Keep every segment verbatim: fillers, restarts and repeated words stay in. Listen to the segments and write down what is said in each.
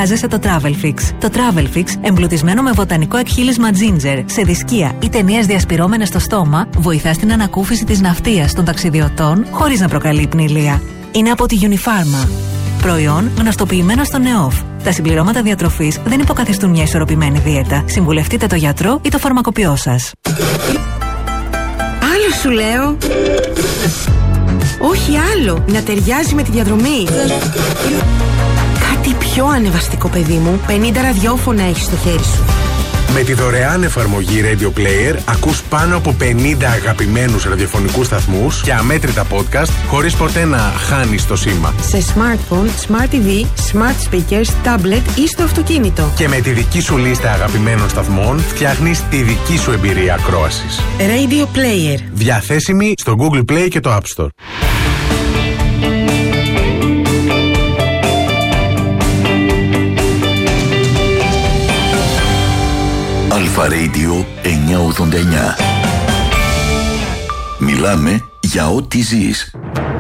χρειάζεσαι το Travelfix. Το Travelfix, εμπλουτισμένο με βοτανικό εκχύλισμα ginger, σε δισκία ή ταινίες διασπυρώμενες στο στόμα, βοηθά στην ανακούφιση της ναυτίας των ταξιδιωτών χωρίς να προκαλεί πνίγλια. Είναι από τη Unifarma. Προϊόν γνωστοποιημένο στο ΝΕΟΦ. Τα συμπληρώματα διατροφής δεν υποκαθιστούν μια ισορροπημένη δίαιτα. Συμβουλευτείτε το γιατρό ή το φαρμακοποιό σας. Άλλο σου λέω. Όχι άλλο. Να ταιριάζει με τη διαδρομή. Κάτι πιο ανεβαστικό, παιδί μου. πενήντα ραδιόφωνα έχεις στο χέρι σου. Με τη δωρεάν εφαρμογή Radio Player ακούς πάνω από πενήντα αγαπημένους ραδιοφωνικούς σταθμούς και αμέτρητα podcast χωρίς ποτέ να χάνεις το σήμα. Σε smartphone, smart τι βι, smart speakers, tablet ή στο αυτοκίνητο. Και με τη δική σου λίστα αγαπημένων σταθμών φτιάχνεις τη δική σου εμπειρία ακρόασης. Radio Player. Διαθέσιμη στο Google Play και το App Store. Αλφα Radio εννιακόσια ογδόντα εννιά. Μιλάμε για ό,τι ζεις.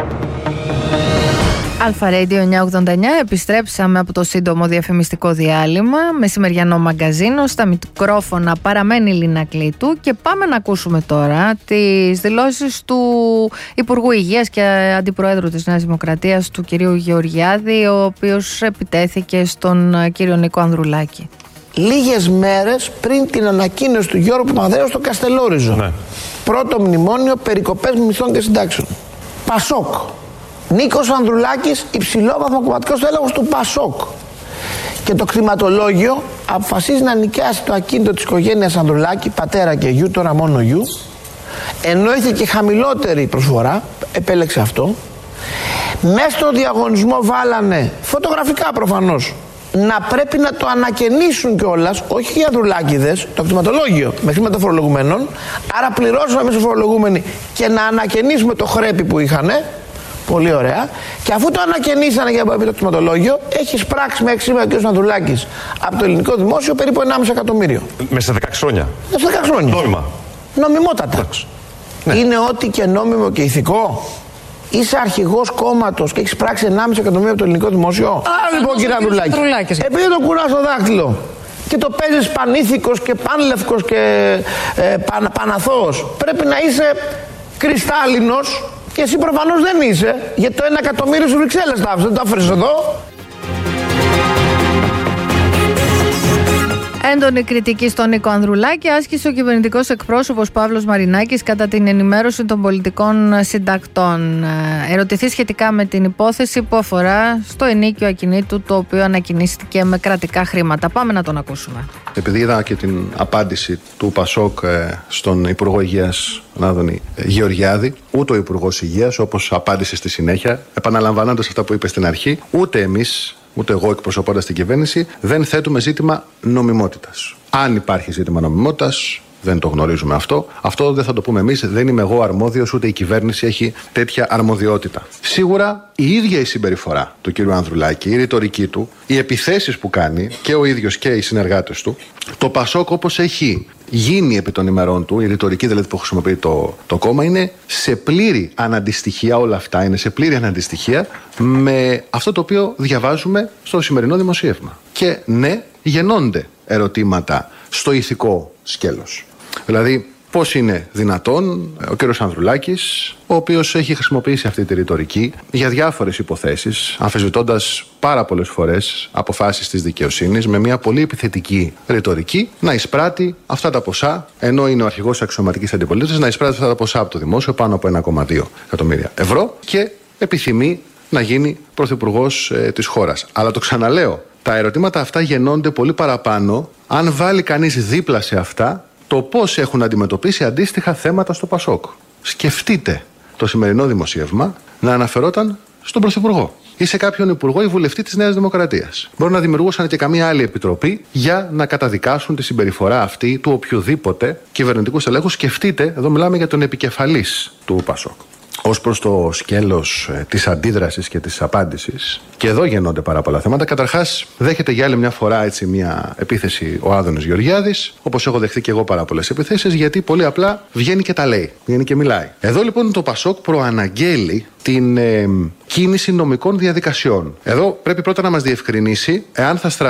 Αλφα Radio εννιακόσια ογδόντα εννιά, επιστρέψαμε από το σύντομο διαφημιστικό διάλειμμα. Μεσημεριανό μαγκαζίνο, στα μικρόφωνα παραμένει η Λίνα Κλήτου και πάμε να ακούσουμε τώρα τις δηλώσεις του Υπουργού Υγείας και Αντιπροέδρου της Νέας Δημοκρατίας, του κυρίου Γεωργιάδη, ο οποίος επιτέθηκε στον κύριο Νίκο Ανδρουλάκη. Λίγες μέρες πριν την ανακοίνωση του Γιώργου Παπανδρέου στο Καστελόριζο. Ναι. Πρώτο μνημόνιο, περικοπές μισθών και συντάξεων. Πασόκ. Νίκος Ανδρουλάκης, υψηλόβαθμο κομματικός έλεγχος του Πασόκ. Και το κτηματολόγιο αποφασίζει να νοικιάσει το ακίνητο της οικογένειας Ανδρουλάκη, πατέρα και γιου, τώρα μόνο γιου. Ενώ είχε και χαμηλότερη προσφορά, επέλεξε αυτό. Μέσα στο διαγωνισμό βάλανε, φωτογραφικά προφανώς, να πρέπει να το ανακαινήσουν κιόλας, όχι οι Ανδρουλάκηδες, το κτηματολόγιο με χρήματα φορολογουμένων. Άρα πληρώσαμε εμείς οι φορολογούμενοι και να ανακαινήσουμε το χρέπι που είχανε. Πολύ ωραία. Και αφού το ανακαινήσανε για το κτηματολόγιο, έχει σπράξει μέχρι σήμερα ο κ. Ανδρουλάκης από το ελληνικό δημόσιο περίπου ενάμιση εκατομμύριο. Μέσα σε δεκαέξι χρόνια. Μέσα σε δεκαέξι χρόνια. Νόμιμα. Νομιμότατα. Ναι. Είναι ό,τι και νόμιμο και ηθικό. Είσαι αρχηγός κόμματος και έχεις πράξει ενάμιση εκατομμύριο από το ελληνικό δημόσιο. Άρα λοιπόν, κύριε Ανδρουλάκη, επειδή το κουράς στο δάχτυλο και το παίζεις πανήθικος και πανλευκος και ε, παν, παναθώος, πρέπει να είσαι κρυστάλλινος και εσύ προφανώς δεν είσαι, γιατί το ένα εκατομμύριο στις Βρυξέλλες τα άφησες, δεν το άφερες εδώ. Έντονη κριτική στον Νίκο Ανδρουλάκη άσκησε ο κυβερνητικός εκπρόσωπος Παύλος Μαρινάκης κατά την ενημέρωση των πολιτικών συντακτών. Ερωτηθεί σχετικά με την υπόθεση που αφορά στο ενοίκιο ακινήτου, το οποίο ανακοινίστηκε με κρατικά χρήματα. Πάμε να τον ακούσουμε. Επειδή είδα και την απάντηση του Πασόκ στον Υπουργό Υγείας Άδωνη Γεωργιάδη, ούτε ο Υπουργός Υγείας, όπως απάντησε στη συνέχεια, επαναλαμβάνοντας αυτά που είπε στην αρχή, ούτε εμείς, ούτε εγώ εκπροσωπώντας την κυβέρνηση, δεν θέτουμε ζήτημα νομιμότητας. Αν υπάρχει ζήτημα νομιμότητας, δεν το γνωρίζουμε αυτό. Αυτό δεν θα το πούμε εμείς, δεν είμαι εγώ αρμόδιος, ούτε η κυβέρνηση έχει τέτοια αρμοδιότητα. Σίγουρα η ίδια η συμπεριφορά του κ. Ανδρουλάκη, η ρητορική του, οι επιθέσεις που κάνει και ο ίδιος και οι συνεργάτες του, το Πασόκ όπως έχει γίνει επί των ημερών του, η ρητορική δηλαδή που χρησιμοποιεί το, το κόμμα, είναι σε πλήρη αναντιστοιχεία, όλα αυτά είναι σε πλήρη αναντιστοιχεία με αυτό το οποίο διαβάζουμε στο σημερινό δημοσίευμα. Και ναι, γεννώνται ερωτήματα στο ηθικό σκέλος. Δηλαδή, πώς είναι δυνατόν ο κύριος Ανδρουλάκης, ο οποίος έχει χρησιμοποιήσει αυτή τη ρητορική για διάφορες υποθέσεις, αμφισβητώντας πάρα πολλές φορές αποφάσεις της δικαιοσύνης, με μια πολύ επιθετική ρητορική, να εισπράττει αυτά τα ποσά, ενώ είναι ο αρχηγός αξιωματικής αντιπολίτευσης, να εισπράττει αυτά τα ποσά από το δημόσιο, πάνω από ένα κόμμα δύο εκατομμύρια ευρώ, και επιθυμεί να γίνει πρωθυπουργός ε, της χώρας. Αλλά το ξαναλέω, τα ερωτήματα αυτά γεννώνται πολύ παραπάνω αν βάλει κανείς δίπλα σε αυτά το πώς έχουν αντιμετωπίσει αντίστοιχα θέματα στο Πασόκ. Σκεφτείτε το σημερινό δημοσίευμα να αναφερόταν στον Πρωθυπουργό ή σε κάποιον υπουργό ή βουλευτή της Νέας Δημοκρατίας. Μπορεί να δημιουργούσαν και καμία άλλη επιτροπή για να καταδικάσουν τη συμπεριφορά αυτή του οποιοδήποτε κυβερνητικού στελέχου. Σκεφτείτε, εδώ μιλάμε για τον επικεφαλής του Πασόκ. Ως προς το σκέλος ε, της αντίδρασης και της απάντησης, και εδώ γεννώνται πάρα πολλά θέματα. Καταρχάς, δέχεται για άλλη μια φορά έτσι μια επίθεση ο Άδωνης Γεωργιάδης, όπως έχω δεχθεί και εγώ πάρα πολλές επιθέσεις, γιατί πολύ απλά βγαίνει και τα λέει, βγαίνει και μιλάει. Εδώ λοιπόν το Πασόκ προαναγγέλει την ε, κίνηση νομικών διαδικασιών. Εδώ πρέπει πρώτα να μας διευκρινίσει εάν θα στραφεί